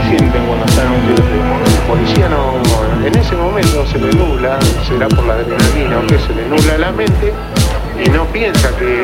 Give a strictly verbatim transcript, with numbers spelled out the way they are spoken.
sienten cuando están en un tiroteo. El policía no, en ese momento se le nubla, será por la adrenalina o qué, se le nubla la mente y no piensa que